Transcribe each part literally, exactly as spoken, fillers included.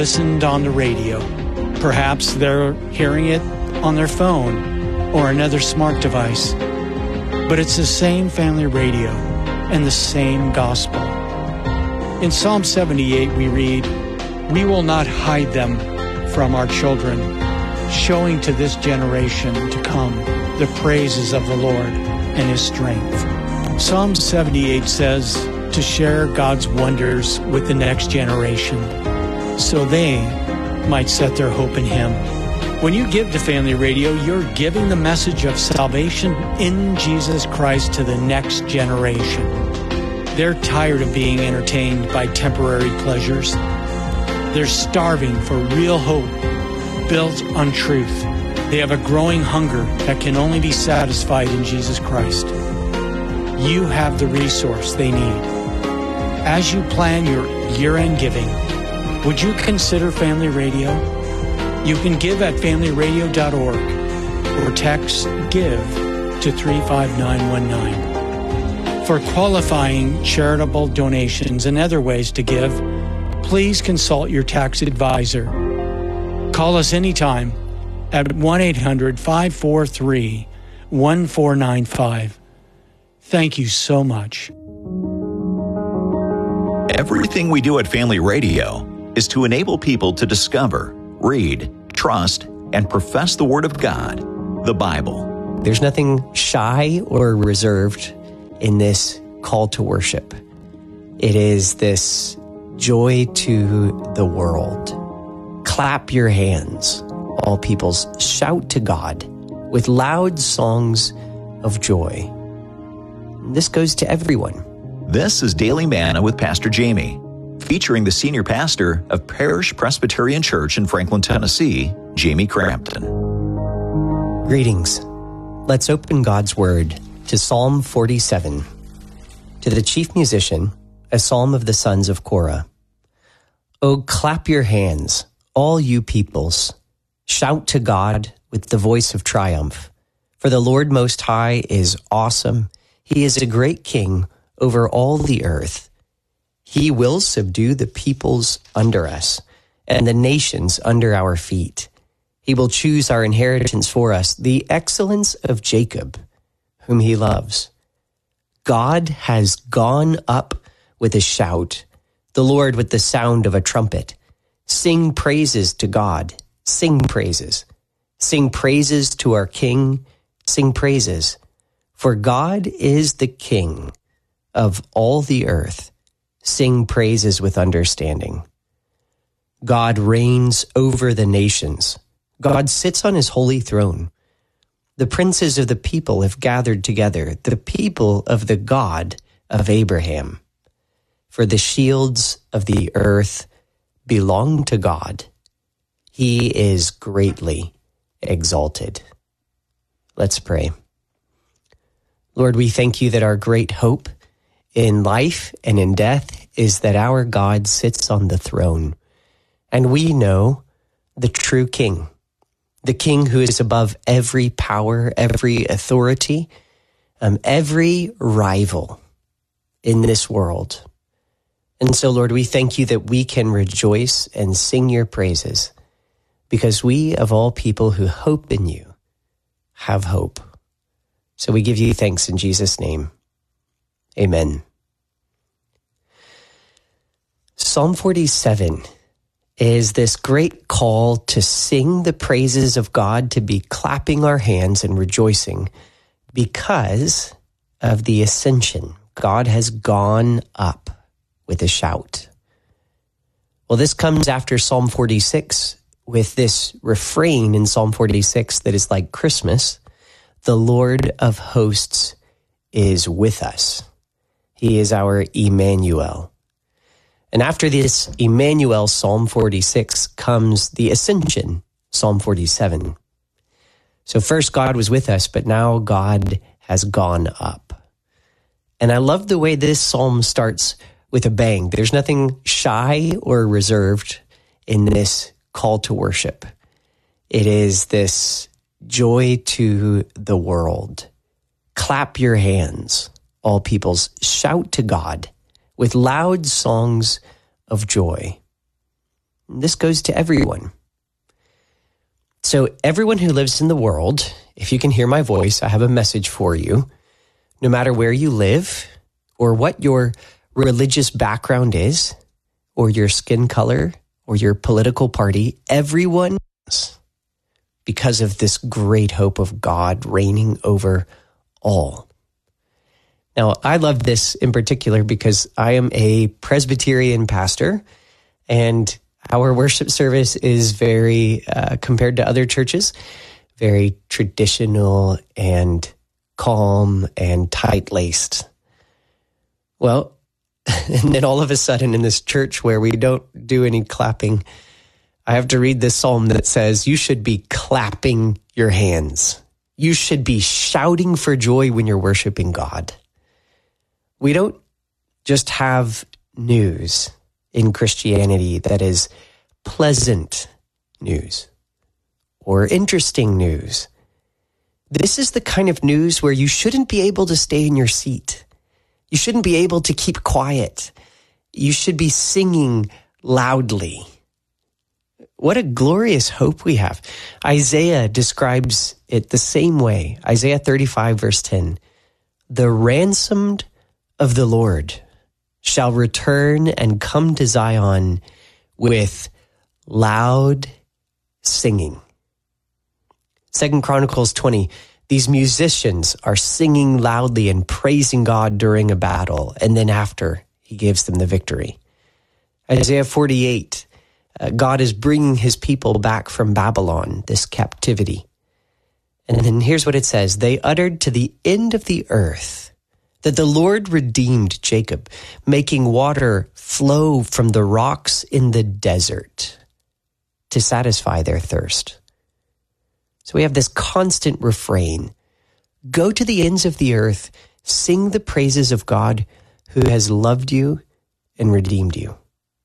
listened on the radio. Perhaps they're hearing it on their phone or another smart device. But it's the same family radio and the same gospel. In Psalm seventy-eight, we read, "We will not hide them from our children, showing to this generation to come the praises of the Lord and His strength." Psalm seventy-eight says to share God's wonders with the next generation so they might set their hope in Him. When you give to Family Radio, you're giving the message of salvation in Jesus Christ to the next generation. They're tired of being entertained by temporary pleasures. They're starving for real hope built on truth. They have a growing hunger that can only be satisfied in Jesus Christ. You have the resource they need. As you plan your year-end giving, would you consider Family Radio? You can give at family radio dot org or text GIVE to three five nine one nine. For qualifying charitable donations and other ways to give, please consult your tax advisor. Call us anytime at one eight hundred five four three one four nine five. Thank you so much. Everything we do at Family Radio is to enable people to discover, read, trust, and profess the Word of God, the Bible. There's nothing shy or reserved in this call to worship. It is this joy to the world. Clap your hands, all peoples. Shout to God with loud songs of joy. This goes to everyone. This is Daily Manna with Pastor Jamie, featuring the senior pastor of Parish Presbyterian Church in Franklin, Tennessee, Jamie Crampton. Greetings. Let's open God's Word to Psalm forty-seven. To the chief musician, a psalm of the sons of Korah. Oh, clap your hands, all you peoples. Shout to God with the voice of triumph. For the Lord Most High is awesome. He is a great king over all the earth. He will subdue the peoples under us and the nations under our feet. He will choose our inheritance for us, the excellence of Jacob, whom he loves. God has gone up with a shout, the Lord with the sound of a trumpet. Sing praises to God. Sing praises. Sing praises to our King. Sing praises. For God is the King of all the earth. Sing praises with understanding. God reigns over the nations. God sits on his holy throne. The princes of the people have gathered together, the people of the God of Abraham. For the shields of the earth belong to God. He is greatly exalted. Let's pray. Lord, we thank you that our great hope in life and in death is that our God sits on the throne, and we know the true King, the King who is above every power, every authority, um, every rival in this world. And so, Lord, we thank you that we can rejoice and sing your praises because we, of all people who hope in you, have hope. So we give you thanks in Jesus' name. Amen. Psalm forty-seven is this great call to sing the praises of God, to be clapping our hands and rejoicing because of the ascension. God has gone up with a shout. Well, this comes after Psalm forty-six with this refrain in Psalm forty-six that is like Christmas. The Lord of hosts is with us. He is our Emmanuel. And after this Emmanuel, Psalm forty-six, comes the Ascension, Psalm forty-seven. So first God was with us, but now God has gone up. And I love the way this psalm starts with a bang. There's nothing shy or reserved in this call to worship. It is this joy to the world. Clap your hands, all peoples. Shout to God with loud songs of joy. This goes to everyone. So everyone who lives in the world, if you can hear my voice, I have a message for you. No matter where you live or what your religious background is, or your skin color, or your political party, everyone, because of this great hope of God reigning over all. Now, I love this in particular because I am a Presbyterian pastor, and our worship service is very, uh, compared to other churches, very traditional and calm and tight-laced. Well, and then all of a sudden in this church where we don't do any clapping, I have to read this psalm that says, you should be clapping your hands. You should be shouting for joy when you're worshiping God. We don't just have news in Christianity that is pleasant news or interesting news. This is the kind of news where you shouldn't be able to stay in your seat. You shouldn't be able to keep quiet. You should be singing loudly. What a glorious hope we have. Isaiah describes it the same way. Isaiah thirty-five, verse ten. The ransomed of the Lord shall return and come to Zion with loud singing. Second Chronicles twenty, these musicians are singing loudly and praising God during a battle, and then after, he gives them the victory. Isaiah forty-eight, uh, God is bringing his people back from Babylon, this captivity. And then here's what it says, they uttered to the end of the earth that the Lord redeemed Jacob, making water flow from the rocks in the desert to satisfy their thirst. So we have this constant refrain. Go to the ends of the earth, sing the praises of God who has loved you and redeemed you.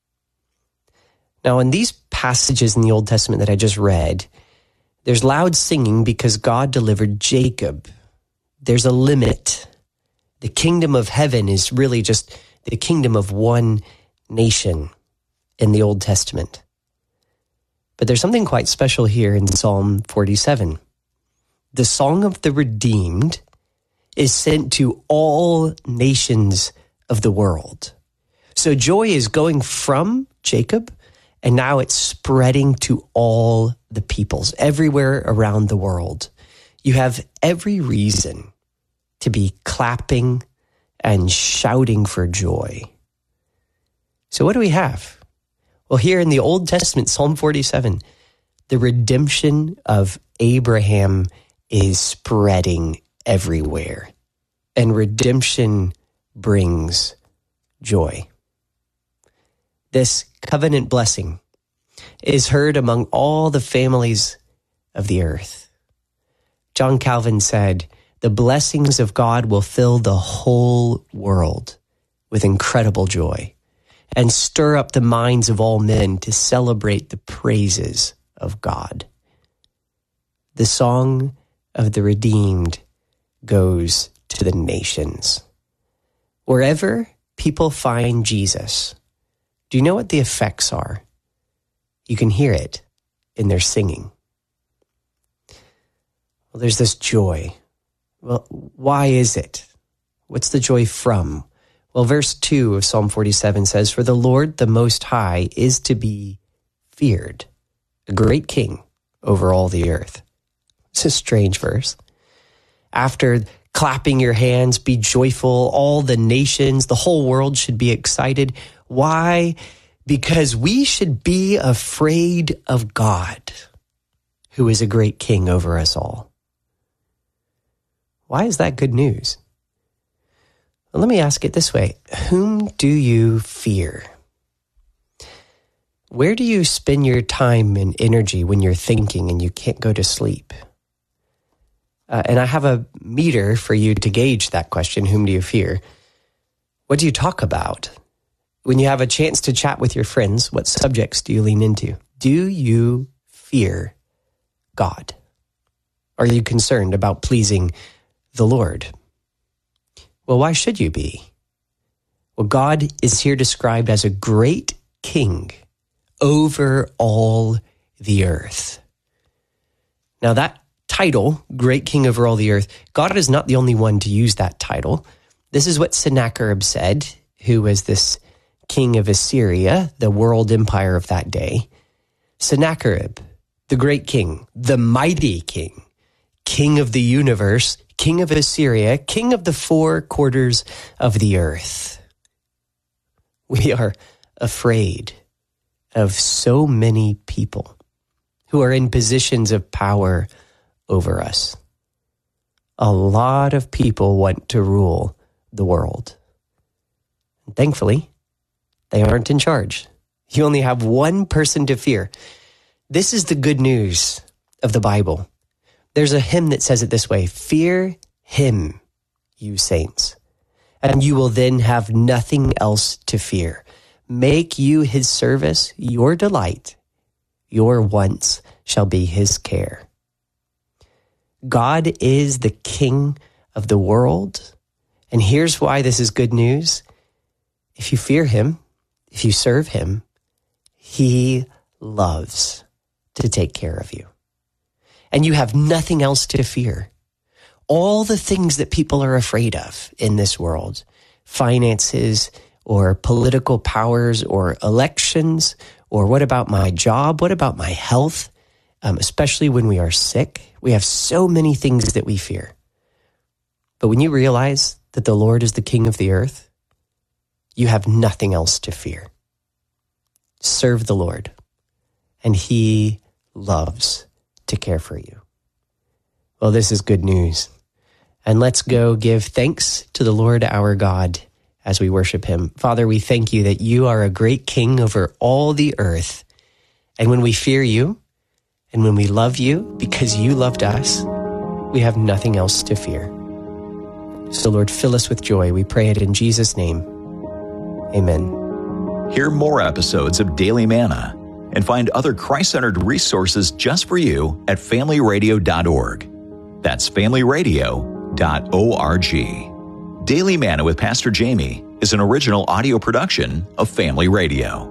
Now, in these passages in the Old Testament that I just read, there's loud singing because God delivered Jacob. There's a limit. The kingdom of heaven is really just the kingdom of one nation in the Old Testament. But there's something quite special here in Psalm forty-seven. The song of the redeemed is sent to all nations of the world. So joy is going from Jacob, and now it's spreading to all the peoples everywhere around the world. You have every reason to be clapping and shouting for joy. So what do we have? Well, here in the Old Testament, Psalm forty-seven, the redemption of Abraham is spreading everywhere, and redemption brings joy. This covenant blessing is heard among all the families of the earth. John Calvin said, the blessings of God will fill the whole world with incredible joy and stir up the minds of all men to celebrate the praises of God. The song of the redeemed goes to the nations. Wherever people find Jesus, do you know what the effects are? You can hear it in their singing. Well, there's this joy. Well, why is it? What's the joy from? Well, verse two of Psalm forty-seven says, for the Lord, the Most High, is to be feared, a great king over all the earth. It's a strange verse. After clapping your hands, be joyful, all the nations, the whole world should be excited. Why? Because we should be afraid of God, who is a great king over us all. Why is that good news? Well, let me ask it this way. Whom do you fear? Where do you spend your time and energy when you're thinking and you can't go to sleep? Uh, and I have a meter for you to gauge that question, whom do you fear? What do you talk about? When you have a chance to chat with your friends, what subjects do you lean into? Do you fear God? Are you concerned about pleasing the Lord? Well, why should you be? Well, God is here described as a great king over all the earth. Now that title, Great King over all the earth, God is not the only one to use that title. This is what Sennacherib said, who was this king of Assyria, the world empire of that day. Sennacherib, the great king, the mighty king, king of the universe, king of Assyria, king of the four quarters of the earth. We are afraid of so many people who are in positions of power over us. A lot of people want to rule the world. And thankfully, they aren't in charge. You only have one person to fear. This is the good news of the Bible. There's a hymn that says it this way: fear him, you saints, and you will then have nothing else to fear. Make you his service your delight. Your wants shall be his care. God is the King of the world. And here's why this is good news. If you fear him, if you serve him, he loves to take care of you. And you have nothing else to fear. All the things that people are afraid of in this world, finances or political powers or elections, or what about my job? What about my health? Um, especially when we are sick, we have so many things that we fear. But when you realize that the Lord is the King of the earth, you have nothing else to fear. Serve the Lord, and he loves to care for you. Well, this is good news. And let's go give thanks to the Lord our God as we worship him. Father, we thank you that you are a great king over all the earth. And when we fear you, and when we love you because you loved us, we have nothing else to fear. So Lord, fill us with joy. We pray it in Jesus' name. Amen. Hear more episodes of Daily Manna and find other Christ-centered resources just for you at family radio dot org. That's family radio dot org. Daily Manna with Pastor Jamie is an original audio production of Family Radio.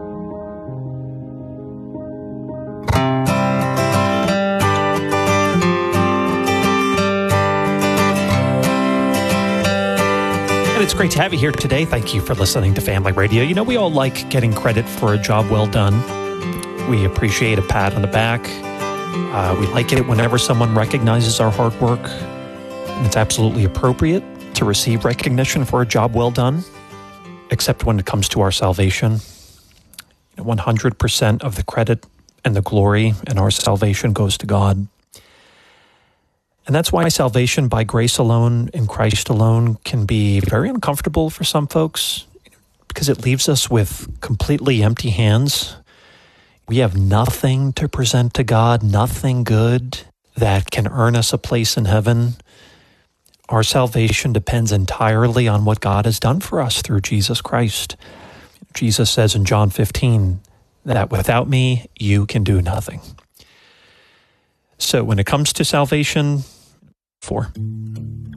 It's great to have you here today. Thank you for listening to Family Radio. You know, we all like getting credit for a job well done. We appreciate a pat on the back. Uh, we like it whenever someone recognizes our hard work. And it's absolutely appropriate to receive recognition for a job well done, except when it comes to our salvation. one hundred percent of the credit and the glory in our salvation goes to God. And that's why salvation by grace alone, in Christ alone, can be very uncomfortable for some folks, because it leaves us with completely empty hands. We have nothing to present to God, nothing good that can earn us a place in heaven. Our salvation depends entirely on what God has done for us through Jesus Christ. Jesus says in John fifteen that without me, you can do nothing. So when it comes to salvation, four.